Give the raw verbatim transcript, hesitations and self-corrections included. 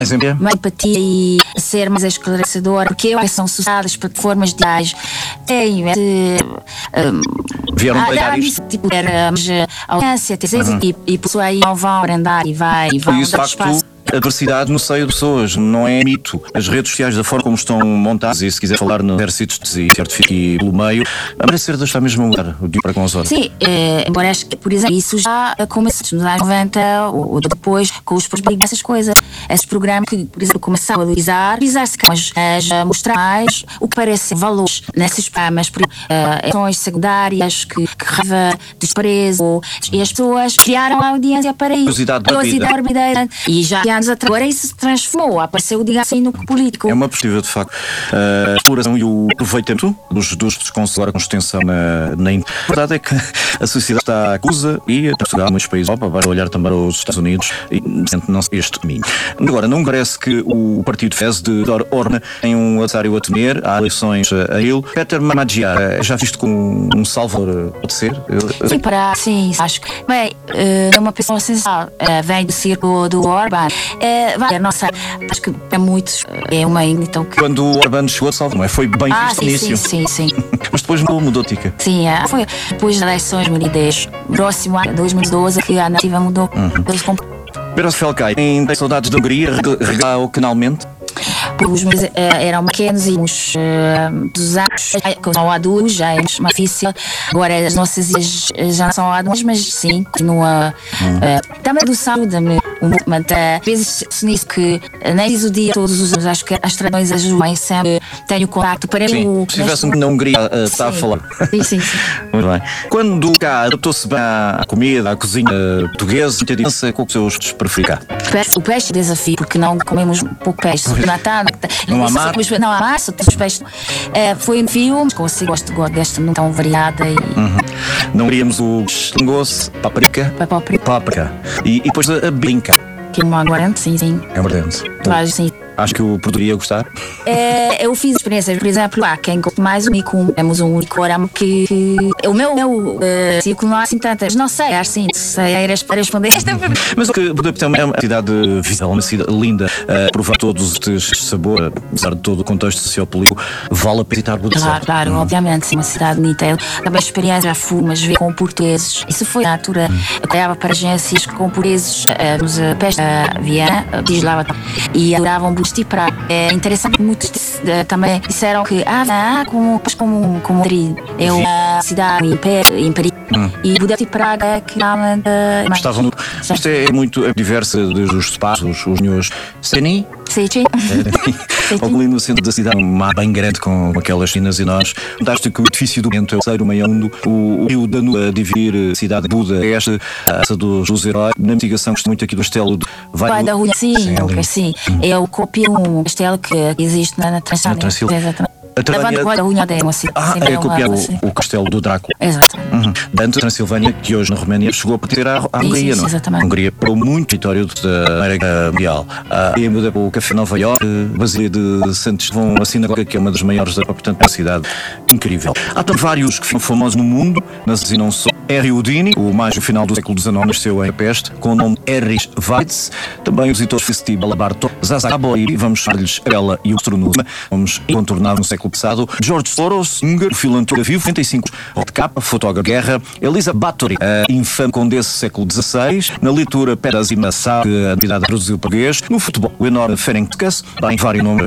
Exemplo? Mais empatia e ser mais esclarecedor, porque eu acho que são sociedades, plataformas digitais, têm um, vieram pegar isto. Tipo, mas a audiência, uhum. e, e por isso aí não vão aprender e vai e vão dar espaço. A diversidade no seio de pessoas, não é mito. As redes sociais, da forma como estão montadas, e se quiser falar no exércitos e certifique pelo meio, a merecer deixar mesmo lugar o dia para com as horas. Sim, é, embora acho que, por exemplo, isso já começou nos anos noventa ou, ou depois com os programas, essas coisas. Esses programas que, por exemplo, começaram a valorizar, valorizar-se, mas a mostrar mais o que parece valores nesses programas, por ações uh, secundárias que, que raiva, desprezo, e as pessoas criaram a audiência para isso. Curiosidade da vida. E já anos atrás, agora isso se transformou, apareceu, diga assim, no político. É uma perspectiva, de facto, a exploração e o aproveitamento dos, dos descontos agora com extensão na, na A verdade é que a sociedade está acusa e a Portugal, muitos países, opa, vai olhar também aos Estados Unidos e não este caminho. Agora, não parece que o partido Fez de Dor Orna tem um adversário a temer, há eleições a ele. Peter Manatgia, já visto com um Salvador, pode ser? Sim, para, sim, acho que, bem, é uma pessoa essencial, vem do círculo do Orbán. É, vai, nossa, acho que é muitos, é uma então que... Quando o Orbán chegou a Salvador, não é? Foi bem ah, visto sim, início. Sim, sim, sim. Mas depois mudou, mudou tica. Sim, é, foi depois das eleições de dois mil e dez, próximo ano, dois mil e doze, que a narrativa mudou. Uhum. Pedro Felcai, tem saudades da Hungria, regar ocasionalmente? Os meus uh, eram pequenos e uns uh, dos anos, que são adultos, já é uma difícil. Agora as nossas ilhas já não são adultos, mas sim, continua. Hum. Uh, também do saúde, um movimento. Às vezes se nisso que nem diz o dia todos os anos, acho que as tradições ajudam sempre. Tenho contato para sim, o. Se estivéssemos na Hungria, uh, está a falar. Sim, sim, sim. Muito bem. Quando cá adaptou-se bem à comida, à cozinha portuguesa, muita diferença com os seus preferidos cá? O peixe é desafio, porque não comemos pouco peixe. Natal, não há massa, não há massa, os peixes. É, foi um filme, consigo gosto desta não tão variada. E... Uhum. Não queríamos o lingoço, páprica, páprica, páprica. E, e depois a, a brinca. Que é uma aguardente, sim, sim. É aguardente. Claro, sim. Acho que eu poderia gostar. É, eu fiz experiências, por exemplo, lá, quem gosta mais do licor, temos um licor que, que o meu, meu uh, círculo não há assim tantas, não sei, acho sim, sei para responder esta pergunta. Mas o que Budapeste é uma cidade visual, uma cidade linda, uh, provar todos estes sabores, apesar de todo o contexto sociopolítico, vale a visitar Budapeste. Claro, claro, hum. obviamente, sim, uma cidade bonita. Eu também a experiência já fui, mas vi com portugueses, isso foi na altura, hum. eu trabalhava para agências com portugueses, uh, nos uh, Peste, uh, Viana, uh, Dislava, e adoravam Budapeste. É interessante, muitos uh, também disseram que ah, como como como Madrid é uma cidade imperial hum. e Budapeste e Praga que realmente uh, estavam no... Isto é muito é diversa desde os espaços, os senhores Seni. Sim, sim. Ali no centro da cidade, um mar bem grande com aquelas finas e nós. Fantástico, o edifício do Bento é o terceiro maior mundo. O rio Danúbio a dividir a cidade de Buda, esta, a essa dos Heróis. Na investigação, gosto muito aqui do castelo de Vai, Vai da Rua. Sim, sim, okay, sim. Hum. É o copia um castelo que existe na, na Transilvânia. Exatamente. A Transilvânia é uma cidade. Ah, é copiar o, o castelo do Drácula. Exato. Uhum. Dante, Transilvânia, que hoje na Roménia chegou a pertencer à, à Hungria, não? Exatamente. A Hungria parou muito território da América Mundial. Ah, e muda para o Café Nova Iorque, Basília de Santos, vão a sinagoga, que é uma das maiores da portanto, uma cidade incrível. Há também vários que ficam famosos no mundo, mas e não só. Harry Houdini, o mais no final do século dezenove, nasceu em Peste, com o nome Erich Weitz. Também os editores Festival Barto, Zaza Cabo e vamos chamar-lhes Ela e o Astronauta. Vamos incontornar no século passado. George Soros, húngaro, filantropo vivo, noventa e cinco, de capa, fotógrafo de guerra. Elisa Báthory, a infame condessa do século dezasseis. Na literatura, Pedas e Massá, que a atividade produziu português. No futebol, o enorme Ferenc Puskás, bem vários nomes